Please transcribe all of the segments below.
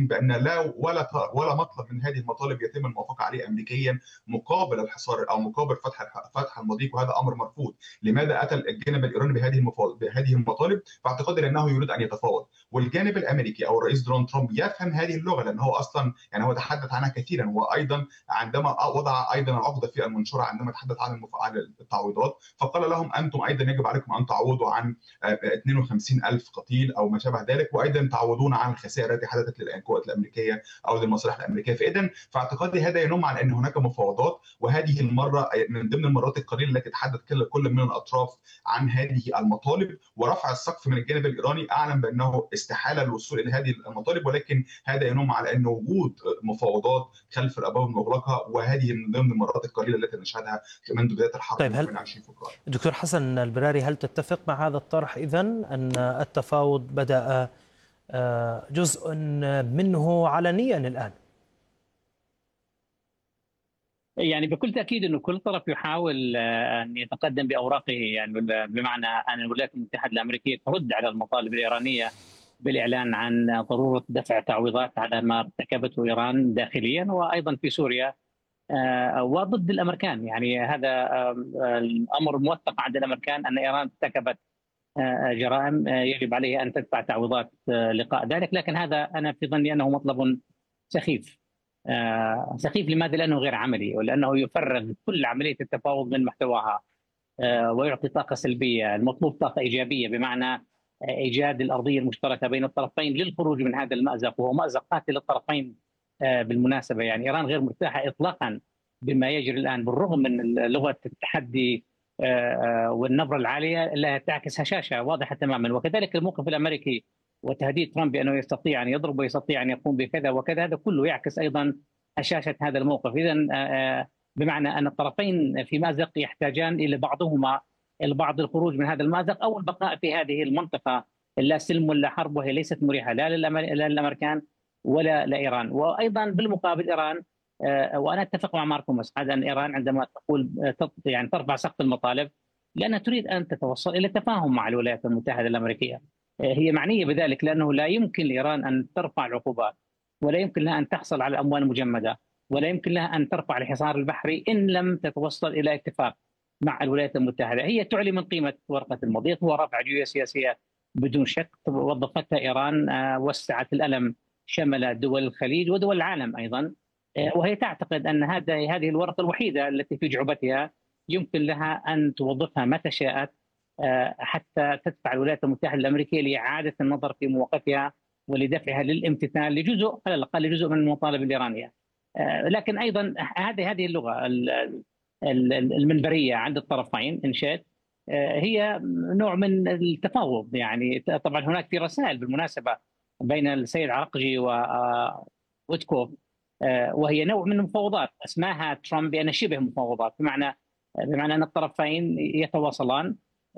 ولكن بان لا ولا مطلب من هذه المطالب يتم الموافقه عليه امريكيا مقابل الحصار او مقابل فتح المضيق، وهذا امر مرفوض. لماذا اتى الجانب الايراني بهذه المطالب؟ فاعتقادي لانه يريد ان يتفاوض، والجانب الامريكي او الرئيس دونالد ترامب يفهم هذه اللغه، لان هو اصلا يعني هو تحدث عنها كثيرا، وايضا عندما وضع ايضا العقده في المنشوره عندما تحدث عن التعويضات، فقال لهم انتم ايضا يجب عليكم ان تعوضوا عن 52 ألف قتيل أو ما شابه ذلك، وأيضا تعوضون عن الخسائر التي حدثت للقوات الأمريكية أو للمصالح الأمريكية. فإذا فاعتقادي هذا ينم على أن هناك مفاوضات، وهذه المرة من ضمن المرات القليلة التي تحدث كل من الأطراف عن هذه المطالب ورفع السقف من الجانب الإيراني. أعلم بأنه استحالة الوصول إلى هذه المطالب، ولكن هذا ينم على أن وجود مفاوضات خلف الأبواب المغلقة، وهذه من ضمن المرات القليلة التي نشهدها منذ بداية الحرب طيب، من 28 فبراير. دكتور حسن البراري، هل تتفق مع هذا الطرح إذن أن التفاوض بدأ جزء منه علنيا الآن؟ يعني بكل تأكيد أنه كل طرف يحاول أن يتقدم بأوراقه، يعني بمعنى أن الولايات المتحدة الأمريكية ترد على المطالب الإيرانية بالإعلان عن ضرورة دفع تعويضات على ما ارتكبته إيران داخليا وأيضا في سوريا وضد الأمريكان. يعني هذا الأمر موثق عند الأمريكان أن إيران ارتكبت جرائم يجب عليها أن تدفع تعويضات لقاء ذلك، لكن هذا أنا في ظني أنه مطلب سخيف. سخيف لماذا؟ لأنه غير عملي، ولأنه يفرغ كل عملية التفاوض من محتواها ويعطي طاقة سلبية. المطلوب طاقة إيجابية، بمعنى إيجاد الأرضية المشتركة بين الطرفين للخروج من هذا المأزق، وهو مأزق قاتل للطرفين بالمناسبة. يعني إيران غير مرتاحة إطلاقا بما يجري الآن، بالرغم من لغة التحدي والنبرة العالية لا تعكس هشاشة واضحة تماما. وكذلك الموقف الأمريكي وتهديد ترامب بأنه يستطيع أن يضرب ويستطيع أن يقوم بكذا وكذا، هذا كله يعكس أيضا هشاشة هذا الموقف. إذا بمعنى أن الطرفين في مأزق يحتاجان إلى بعضهما البعض الخروج من هذا المأزق أو البقاء في هذه المنطقة لا سلم ولا حرب، وهي ليست مريحة لا للأمريكان ولا لإيران. وأيضا بالمقابل إيران، وأنا أتفق مع ماركو مسعد أن إيران عندما تقول يعني ترفع سقف المطالب لأنها تريد أن تتوصل إلى تفاهم مع الولايات المتحدة الأمريكية. هي معنية بذلك، لأنه لا يمكن لإيران أن ترفع العقوبات، ولا يمكن لها أن تحصل على أموال مجمدة، ولا يمكن لها أن ترفع الحصار البحري إن لم تتوصل إلى اتفاق مع الولايات المتحدة. هي تعلي من قيمة ورقة المضيق ورفع جيوش سياسية بدون شك وظفتها إيران، وسعت الألم شمل دول الخليج ودول العالم أيضا، وهي تعتقد أن هذه الورقة الوحيدة التي في جعبتها يمكن لها أن توظفها متى شاءت حتى تدفع الولايات المتحدة الأمريكية لإعادة النظر في مواقفها ولدفعها للامتثال لجزء على الأقل لجزء من المطالب الإيرانية. لكن أيضا هذه اللغة المنبرية عند الطرفين إن شئت هي نوع من التفاوض. يعني طبعا هناك في رسائل بالمناسبة بين السيد عرقجي وويتكوف، وهي نوع من المفاوضات اسماها ترامب بأن شبه مفاوضات، بمعنى أن الطرفين يتواصلان،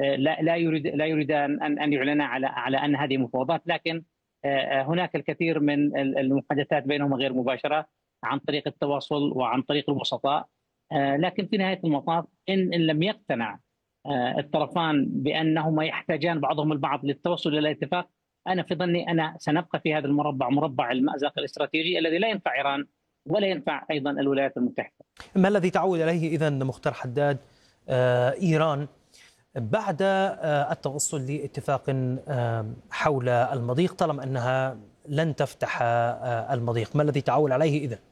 لا يريدان أن يعلنا على أن هذه مفاوضات، لكن هناك الكثير من المحادثات بينهما غير مباشرة عن طريق التواصل وعن طريق الوسطاء. لكن في نهاية المطاف إن لم يقتنع الطرفان بأنهما يحتاجان بعضهم البعض للتوصل إلى الاتفاق، أنا في ظني سنبقى في هذا مربع المأزق الاستراتيجي الذي لا ينفع إيران ولا ينفع أيضا الولايات المتحدة. ما الذي تعود عليه إذن مختار حداد إيران بعد التوصل لاتفاق حول المضيق، طالما أنها لن تفتح المضيق؟ ما الذي تعول عليه إذن؟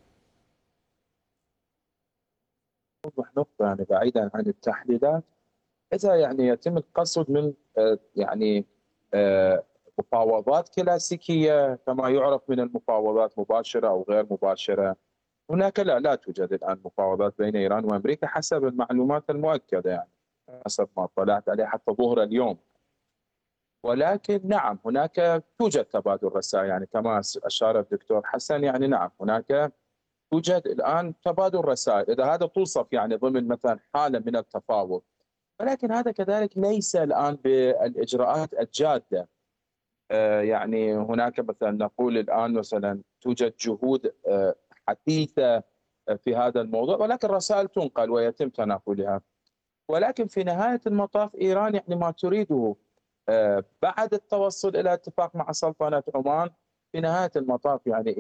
أوضح نقطة، يعني بعيدا عن التحليلات، إذا يعني يتم القصد من يعني مفاوضات كلاسيكية كما يعرف من المفاوضات مباشرة أو غير مباشرة، هناك لا توجد الآن مفاوضات بين إيران وأمريكا حسب المعلومات المؤكدة، يعني حسب ما اطلعت عليه حتى ظهر اليوم. ولكن نعم هناك توجد تبادل رسائل، يعني كما أشار الدكتور حسن، يعني نعم هناك توجد الآن تبادل رسائل، إذا هذا توصف يعني ضمن مثلا حالة من التفاوض، ولكن هذا كذلك ليس الآن بالإجراءات الجادة. يعني هناك مثلا نقول الآن مثلا توجد جهود حثيثة في هذا الموضوع، ولكن رسائل تنقل ويتم تناقلها. ولكن في نهاية المطاف إيران يعني ما تريده بعد التوصل إلى اتفاق مع سلطنة عمان، في نهاية المطاف يعني